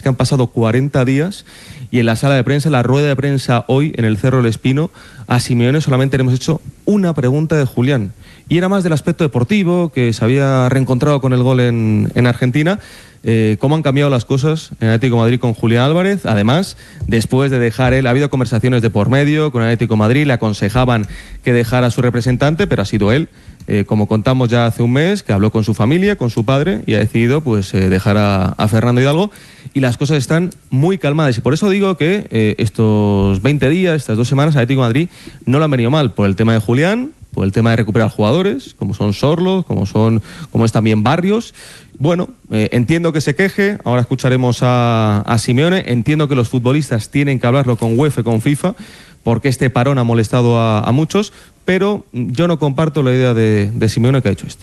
que han pasado 40 días y en la sala de prensa, en la rueda de prensa hoy en el Cerro del Espino, a Simeone solamente le hemos hecho una pregunta de Julián. Y era más del aspecto deportivo, que se había reencontrado con el gol en Argentina. Cómo han cambiado las cosas en Atlético de Madrid con Julián Álvarez. Además, después de dejar él, ha habido conversaciones de por medio con el Atlético de Madrid, le aconsejaban que dejara a su representante, pero ha sido él, como contamos ya hace un mes, que habló con su familia, con su padre, y ha decidido pues dejar a Fernando Hidalgo, y las cosas están muy calmadas. Y por eso digo que estos 20 días, estas 2 semanas, a Atlético de Madrid no le han venido mal, por el tema de Julián, por el tema de recuperar jugadores, como son Sorloth, como es también Barrios. Bueno, entiendo que se queje, ahora escucharemos a Simeone, entiendo que los futbolistas tienen que hablarlo con UEFA, con FIFA, porque este parón ha molestado a muchos, pero yo no comparto la idea de Simeone, que ha hecho esto.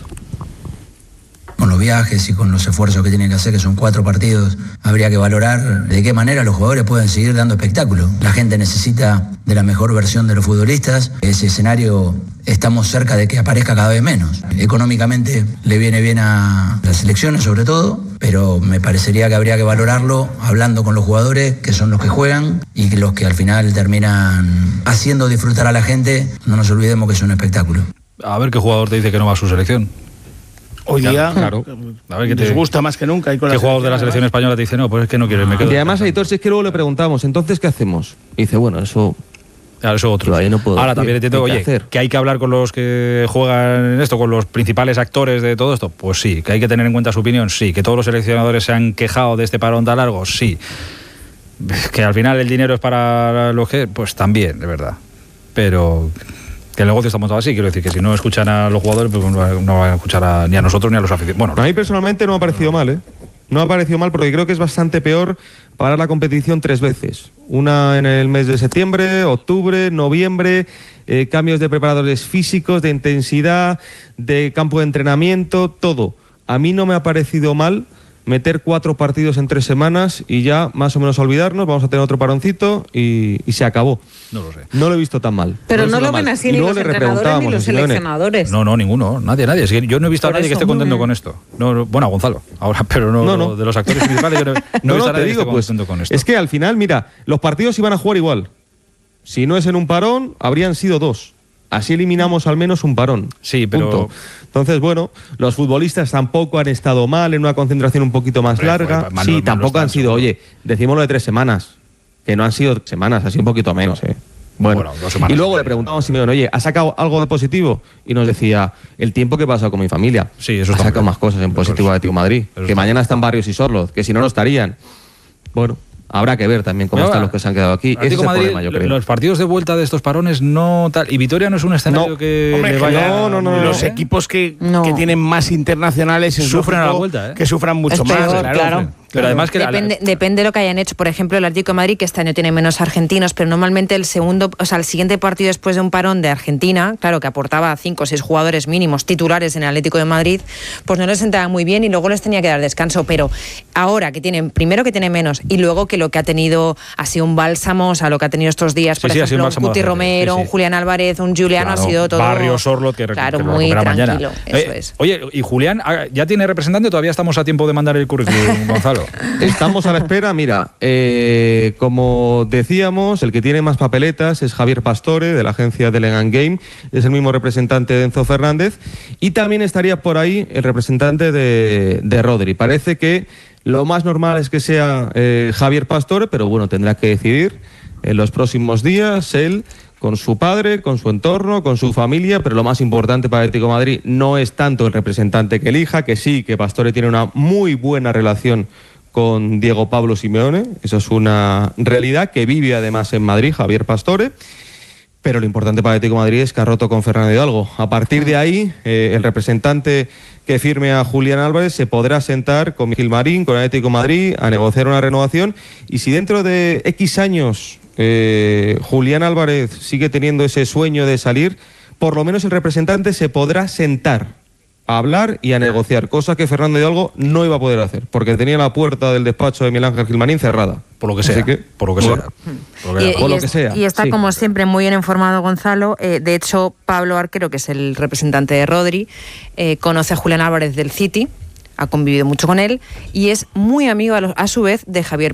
Con los viajes y con los esfuerzos que tienen que hacer, que son 4 partidos, habría que valorar de qué manera los jugadores pueden seguir dando espectáculo. La gente necesita de la mejor versión de los futbolistas. Ese escenario estamos cerca de que aparezca cada vez menos. Económicamente le viene bien a las selecciones sobre todo, pero me parecería que habría que valorarlo hablando con los jugadores, que son los que juegan y que los que al final terminan haciendo disfrutar a la gente. No nos olvidemos que es un espectáculo. A ver qué jugador te dice que no va a su selección. Hoy día, claro. A ver, les gusta más que nunca. ¿Qué jugador de la selección española te dice, no, pues es que no quiero, me quedo? Y además, Aitor, si es que luego le preguntamos, ¿entonces qué hacemos? Y dice, bueno, eso... Claro, eso otro. No puedo ahora decir, también entiendo, oye, que hay que hablar con los que juegan en esto, con los principales actores de todo esto. Pues sí, que hay que tener en cuenta su opinión, sí. Que todos los seleccionadores se han quejado de este parón tan largo, sí. Que al final el dinero es para los que... Pues también, de verdad. Pero... que el negocio está montado así, quiero decir que si no escuchan a los jugadores, pues no van a escuchar ni a nosotros ni a los aficionados. Bueno, a mí personalmente no me ha parecido mal, No me ha parecido mal porque creo que es bastante peor parar la competición 3 veces. Una en el mes de septiembre, octubre, noviembre, cambios de preparadores físicos, de intensidad, de campo de entrenamiento, todo. A mí no me ha parecido mal meter 4 partidos en 3 semanas y ya más o menos olvidarnos, vamos a tener otro paroncito y se acabó. No lo sé. No lo he visto tan mal. Pero no lo ven así ni los entrenadores ni los seleccionadores. No, ninguno, nadie. Es que yo no he visto a nadie que esté contento con esto. No, bueno, a Gonzalo, ahora, pero no. De los actores principales yo no he visto a nadie que esté contento con esto. Es que al final, mira, los partidos iban a jugar igual. Si no es en un parón, habrían sido 2. Así eliminamos al menos un parón. Sí, pero... Punto. Entonces, bueno, los futbolistas tampoco han estado mal, en una concentración un poquito más larga. Sí, tampoco han sido, oye, decímoslo de 3 semanas, que no han sido 3 semanas, ha sido un poquito menos, Bueno, 2 semanas. Y luego le preguntamos a Simeone, oye, ¿has sacado algo de positivo? Y nos decía, el tiempo que he pasado con mi familia. Sí, eso ha sacado más cosas en positivo de Atlético de Madrid, que mañana están Barrios y Sorloth, que si no, no estarían. Bueno, habrá que ver también cómo están los que se han quedado aquí. Ese es el problema, yo creo. Los partidos de vuelta de estos parones no tal. Y Vitoria no es un escenario que hombre, le vaya. No. Los equipos que tienen más internacionales sufren a la vuelta, que sufran mucho más. Claro. Pero además que depende de lo que hayan hecho. Por ejemplo, el Atlético de Madrid, que este año tiene menos argentinos, pero normalmente el siguiente partido después de un parón de Argentina, claro, que aportaba 5 o 6 jugadores mínimos titulares en el Atlético de Madrid, pues no les sentaba muy bien y luego les tenía que dar descanso. Pero ahora que tienen, primero que tienen menos y luego que lo que ha tenido ha sido un bálsamo, o sea, lo que ha tenido estos días, por ejemplo, un Guti Romero, un Julián Álvarez, un Juliano, ha sido todo... Barrios, Sorloth, que muy tranquilo, mañana. Eso es. Oye, ¿y Julián ya tiene representante o todavía estamos a tiempo de mandar el currículum, Gonzalo? Estamos a la espera, mira, como decíamos, el que tiene más papeletas es Javier Pastore, de la agencia Delegan Game, es el mismo representante de Enzo Fernández, y también estaría por ahí el representante de Rodri. Parece que lo más normal es que sea Javier Pastore, pero bueno, tendrá que decidir en los próximos días él, con su padre, con su entorno, con su familia, pero lo más importante para el Atlético de Madrid no es tanto el representante que elija, que sí, que Pastore tiene una muy buena relación con Diego Pablo Simeone, eso es una realidad, que vive además en Madrid, Javier Pastore, pero lo importante para el Atlético de Madrid es que ha roto con Fernando Hidalgo. A partir de ahí, el representante que firme a Julián Álvarez se podrá sentar con Gilmarín, con el Atlético de Madrid, a negociar una renovación, y si dentro de X años Julián Álvarez sigue teniendo ese sueño de salir, por lo menos el representante se podrá sentar a hablar y a negociar, cosa que Fernando Hidalgo no iba a poder hacer, porque tenía la puerta del despacho de Miguel Ángel Gilmarín cerrada. Por lo que sea. Por lo que sea. Y está, como siempre, muy bien informado Gonzalo. De hecho, Pablo Arquero, que es el representante de Rodri, conoce a Julián Álvarez del City, ha convivido mucho con él y es muy amigo a su vez de Javier